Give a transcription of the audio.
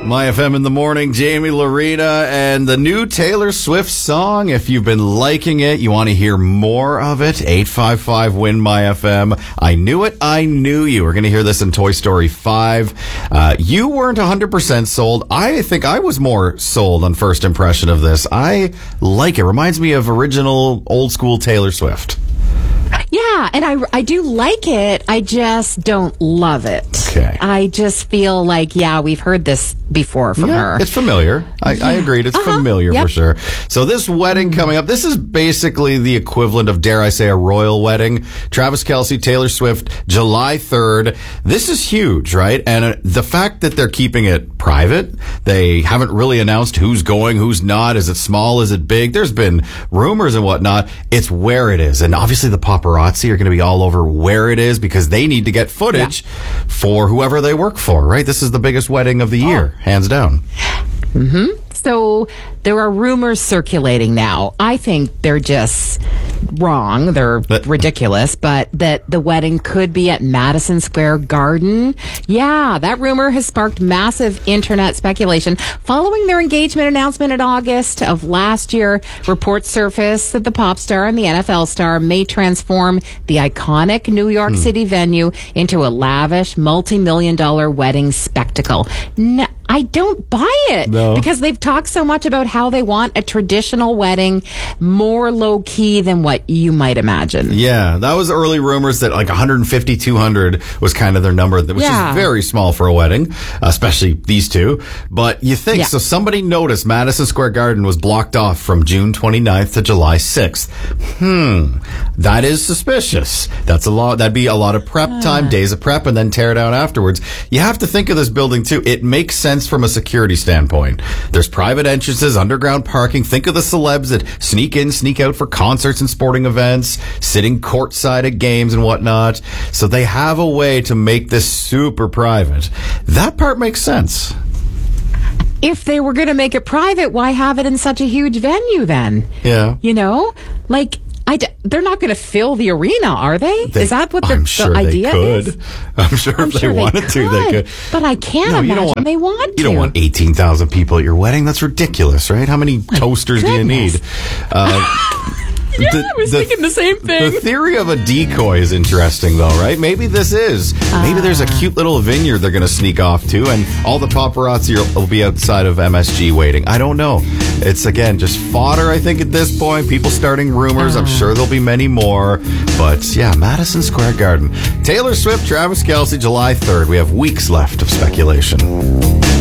My FM in the morning, Jamie Lorena, and the new Taylor Swift song. If you've been liking it, you want to hear more of it, 855-WIN-MY-FM. I knew it, I knew you. We're going to hear this in Toy Story 5. You weren't 100% sold. I think I was more sold on first impression of this. I like it. Reminds me of original old school Taylor Swift. Yeah, and I do like it. I just don't love it. Okay. I just feel like, we've heard this before from her. It's familiar. I agreed. It's familiar for sure. So this wedding coming up, this is basically the equivalent of, dare I say, a royal wedding. Travis Kelce, Taylor Swift, July 3rd. This is huge, right? And the fact that they're keeping it private, they haven't really announced who's going, who's not. Is it small? Is it big? There's been rumors and whatnot. It's where it is. And obviously the paparazzi are going to be all over where it is because they need to get footage for whoever they work for, right? This is the biggest wedding of the year, hands down. Mm-hmm. So there are rumors circulating now. I think they're just wrong. They're ridiculous, but that the wedding could be at Madison Square Garden. Yeah, that rumor has sparked massive internet speculation. Following their engagement announcement in August of last year, reports surfaced that the pop star and the NFL star may transform the iconic New York City venue into a lavish, multi-million-dollar wedding spectacle. I don't buy it because they've talked so much about how they want a traditional wedding more low key than what you might imagine. Yeah, that was early rumors that like 150, 200 was kind of their number, which is very small for a wedding, especially these two. But you think, so somebody noticed Madison Square Garden was blocked off from June 29th to July 6th. That is suspicious. That's a lot. That'd be a lot of prep time, days of prep, and then tear down afterwards. You have to think of this building too. It makes sense from a security standpoint. There's private entrances, underground parking. Think of the celebs that sneak in, sneak out for concerts and sporting events, sitting courtside at games and whatnot. So they have a way to make this super private. That part makes sense. If they were going to make it private, why have it in such a huge venue then? Yeah. You know? Like, they're not going to fill the arena, are they? Is that what the idea is? I'm sure if they wanted to, they could. But I can't imagine they want to. You don't want 18,000 people at your wedding. That's ridiculous, right? How many toasters do you need? I was thinking the same thing. The theory of a decoy is interesting, though, right? Maybe this is. Maybe there's a cute little vineyard they're going to sneak off to, and all the paparazzi will be outside of MSG waiting. I don't know. It's, again, just fodder, I think, at this point. People starting rumors. I'm sure there'll be many more. But, yeah, Madison Square Garden. Taylor Swift, Travis Kelce, July 3rd. We have weeks left of speculation.